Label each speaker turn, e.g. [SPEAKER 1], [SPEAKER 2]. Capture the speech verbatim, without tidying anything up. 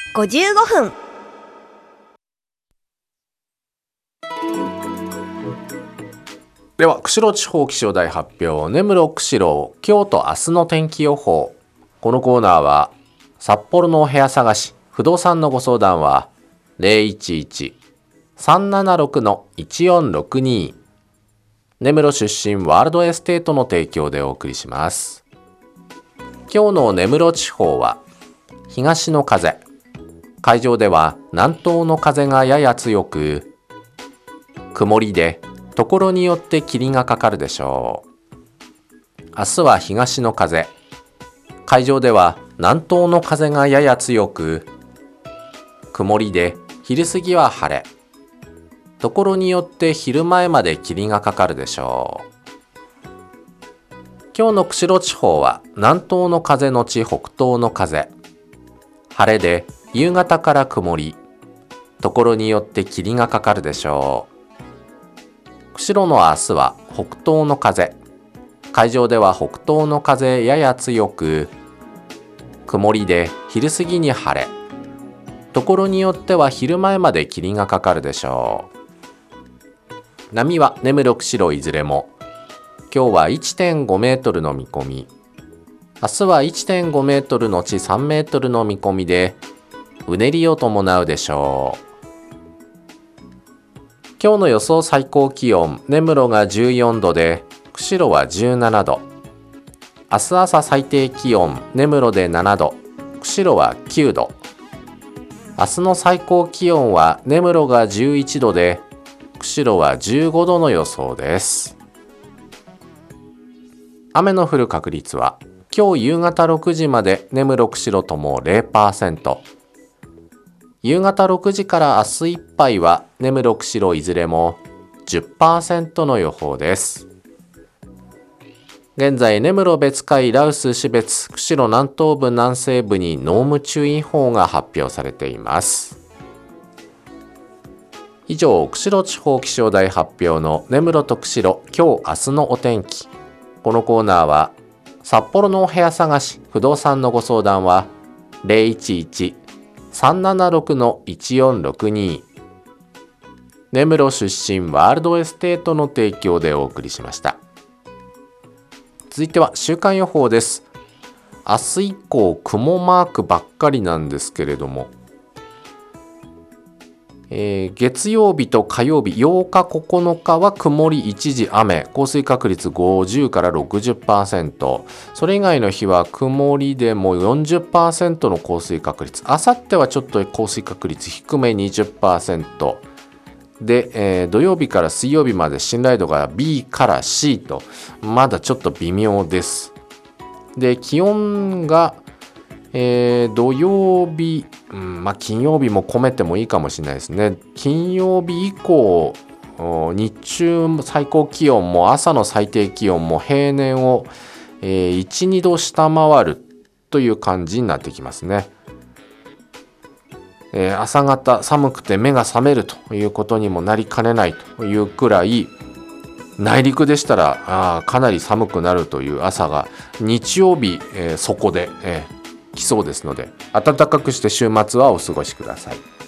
[SPEAKER 1] ごじゅうごふん。
[SPEAKER 2] では釧路地方気象台発表、根室釧路今日と明日の天気予報。このコーナーは札幌のお部屋探し、不動産のご相談は ゼロいちいち さんななろく いちよんろくに。 根室出身ワールドエステートの提供でお送りします。今日の根室地方は東の風、海上では南東の風がやや強く、曇りでところによって霧がかかるでしょう。明日は東の風、海上では南東の風がやや強く、曇りで昼過ぎは晴れ、ところによって昼前まで霧がかかるでしょう。今日の釧路地方は南東の風のち北東の風、晴れで夕方から曇り、ところによって霧がかかるでしょう。釧路の明日は北東の風、海上では北東の風やや強く、曇りで昼過ぎに晴れ、ところによっては昼前まで霧がかかるでしょう。波は根室釧路いずれも今日は いってんご メートルの見込み、明日は いってんご メートルのちさんメートルの見込みで、うねりを伴うでしょう。今日の予想最高気温、根室がじゅうよんどで釧路はじゅうななど、明日朝最低気温、根室でななど、釧路はきゅうど、明日の最高気温は根室がじゅういちどで釧路はじゅうごどの予想です。雨の降る確率は今日夕方ろくじまで根室釧路とも ゼロパーセント、 夕方ろくじから明日いっぱいは根室釧路いずれも じゅっパーセント の予報です。現在根室別海羅臼標津釧路南東部南西部に濃霧注意報が発表されています。以上、釧路地方気象台発表の根室と釧路今日明日のお天気。このコーナーは札幌のお部屋探し、不動産のご相談は ゼロいちいち さんななろく いちよんろくに。 根室出身ワールドエステートの提供でお送りしました。続いては週間予報です。明日以降雲マークばっかりなんですけれども、えー、月曜日と火曜日ようかここのかは曇り一時雨、降水確率ごじゅうからろくじゅっパーセント、それ以外の日は曇りでも よんじゅっパーセント の降水確率、あさってはちょっと降水確率低め にじゅっパーセントで、えー、土曜日から水曜日まで信頼度が ビー から シー とまだちょっと微妙です。で、気温がえー、土曜日、うんまあ、金曜日も込めてもいいかもしれないですね。金曜日以降、日中最高気温も朝の最低気温も平年を、えー、いち、にど下回るという感じになってきますね。えー、朝方寒くて目が覚めるということにもなりかねないというくらい、内陸でしたらあかなり寒くなるという朝が日曜日、えー、そこで、えー来そうですので、暖かくして週末はお過ごしください。